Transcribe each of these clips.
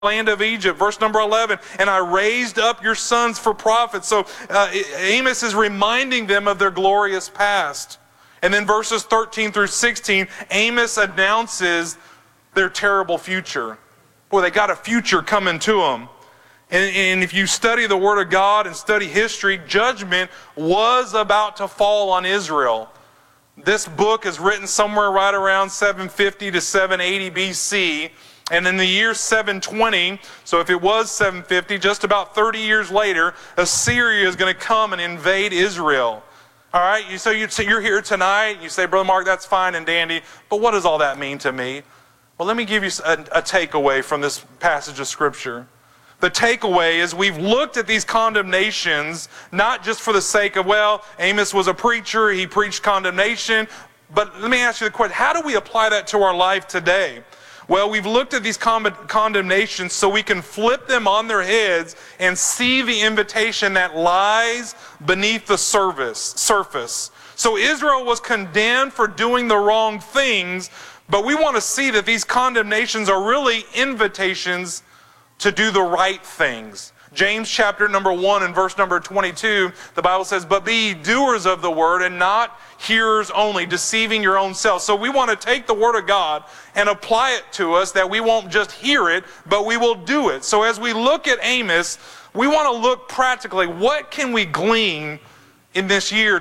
land of Egypt. Verse number 11, and I raised up your sons for prophets. So Amos is reminding them of their glorious past. And then verses 13 through 16, Amos announces their terrible future. Boy, they got a future coming to them. And if you study the Word of God and study history, judgment was about to fall on Israel. This book is written somewhere right around 750 to 780 BC. And in the year 720, so if it was 750, just about 30 years later, Assyria is going to come and invade Israel. All right, so you're here tonight, and you say, Brother Mark, that's fine and dandy, but what does all that mean to me? Well, let me give you a takeaway from this passage of Scripture. The takeaway is we've looked at these condemnations, not just for the sake of, well, Amos was a preacher, he preached condemnation, but let me ask you the question, how do we apply that to our life today? Well, we've looked at these condemnations so we can flip them on their heads and see the invitation that lies beneath the surface. So Israel was condemned for doing the wrong things, but we want to see that these condemnations are really invitations to do the right things. James chapter number 1 and verse number 22, the Bible says, but be ye doers of the word and not hearers only, deceiving your own selves. So we want to take the Word of God and apply it to us, that we won't just hear it, but we will do it. So as we look at Amos, we want to look practically, what can we glean in this year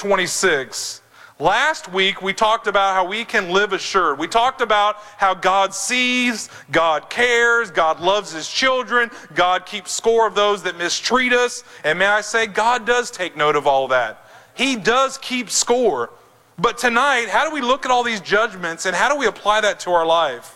2026? Last week we talked about how we can live assured. We talked about how God sees, God cares, God loves His children, God keeps score of those that mistreat us. And may I say, God does take note of all that. He does keep score. But tonight, how do we look at all these judgments and how do we apply that to our life?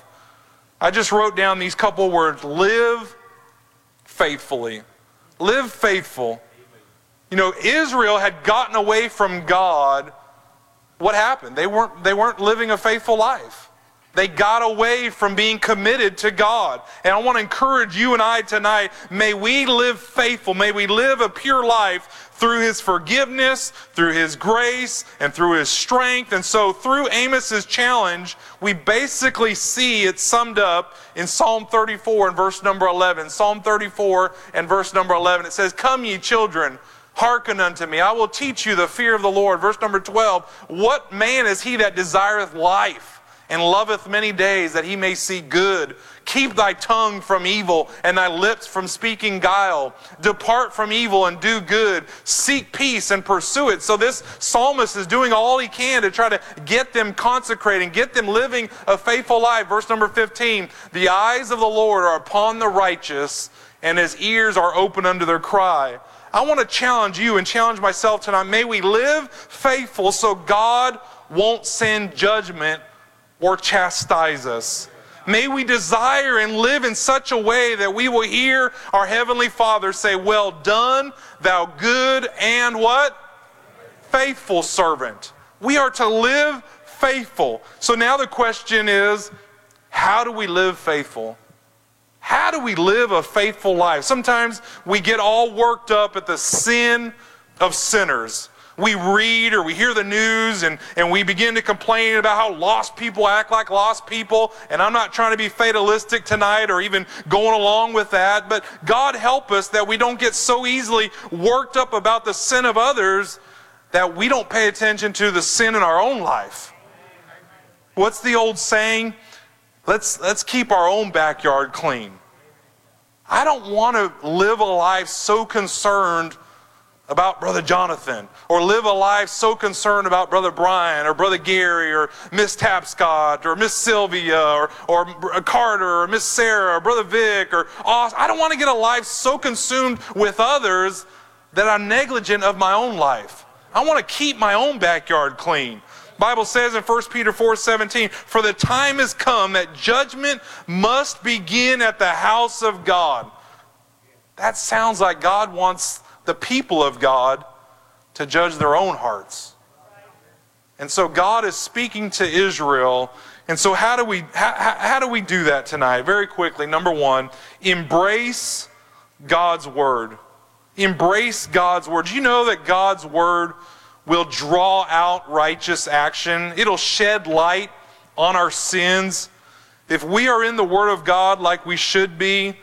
I just wrote down these couple words. Live faithfully. Live faithful. You know, Israel had gotten away from God. What happened? They weren't living a faithful life. They got away from being committed to God. And I want to encourage you and I tonight, may we live faithful. May we live a pure life through His forgiveness, through His grace, and through His strength. And so through Amos's challenge, we basically see it summed up in Psalm 34 and verse number 11. Psalm 34 and verse number 11, it says, come ye children, hearken unto me. I will teach you the fear of the Lord. Verse number 12, what man is he that desireth life and loveth many days, that he may see good? Keep thy tongue from evil and thy lips from speaking guile. Depart from evil and do good. Seek peace and pursue it. So this psalmist is doing all he can to try to get them consecrating, get them living a faithful life. Verse number 15, the eyes of the Lord are upon the righteous, and His ears are open unto their cry. I want to challenge you and challenge myself tonight. May we live faithful so God won't send judgment or chastise us. May we desire and live in such a way that we will hear our Heavenly Father say, well done, thou good and what? Faithful servant. We are to live faithful. So now the question is, how do we live faithful? How do we live a faithful life? Sometimes we get all worked up at the sin of sinners. We read or we hear the news and we begin to complain about how lost people act like lost people. And I'm not trying to be fatalistic tonight or even going along with that. But God help us that we don't get so easily worked up about the sin of others that we don't pay attention to the sin in our own life. What's the old saying? Let's keep our own backyard clean. I don't want to live a life so concerned about Brother Jonathan, or live a life so concerned about Brother Brian, or Brother Gary, or Miss Tapscott, or Miss Sylvia, or Carter, or Miss Sarah, or Brother Vic, or Austin. I don't want to get a life so consumed with others that I'm negligent of my own life. I want to keep my own backyard clean. The Bible says in 1 Peter 4:17, for the time has come that judgment must begin at the house of God. That sounds like God wants the people of God to judge their own hearts. And so God is speaking to Israel. And so how do we do that tonight? Very quickly, number one, embrace God's Word. Embrace God's Word. Do you know that God's Word will draw out righteous action? It'll shed light on our sins. If we are in the Word of God like we should be,